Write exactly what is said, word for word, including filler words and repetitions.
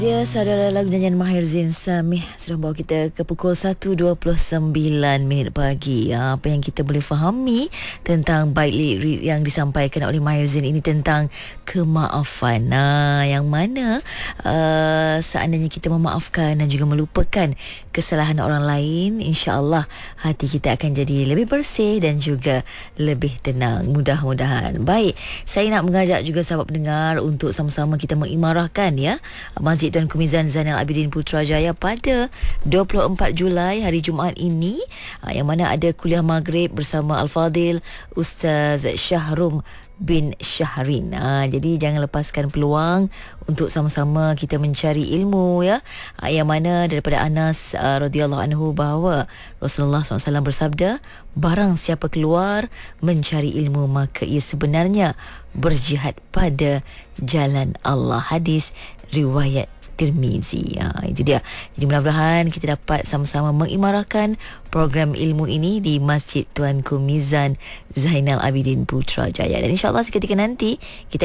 Dia saudara lagu nyanyian Mahir Zain Samih sudah bawa kita ke pukul satu dua puluh sembilan minit pagi. Apa yang kita boleh fahami tentang bait lirik yang disampaikan oleh Mahir Zain ini tentang kemaafan. Nah, yang mana uh, seandainya kita memaafkan dan juga melupakan kesalahan orang lain, insya-Allah hati kita akan jadi lebih bersih dan juga lebih tenang. Mudah-mudahan. Baik, saya nak mengajak juga sahabat pendengar untuk sama-sama kita mengimarahkan ya Masjid Tuan Kumizan Zainal Abidin Putrajaya pada dua puluh empat Julai hari Jumaat ini, yang mana ada kuliah maghrib bersama Al-Fadil Ustaz Syahrum bin Syahrin. Ha, jadi jangan lepaskan peluang untuk sama-sama kita mencari ilmu ya. Ha, yang mana daripada Anas uh, radhiyallahu anhu bahawa Rasulullah sallallahu alaihi wasallam bersabda, barang siapa keluar mencari ilmu maka ia sebenarnya berjihad pada jalan Allah. Hadis riwayat Tirmizi. Ha, itu dia. Jadi mudah-mudahan kita dapat sama-sama mengimarahkan program ilmu ini di Masjid Tuanku Mizan Zainal Abidin Putrajaya. Dan insya-Allah seketika nanti kita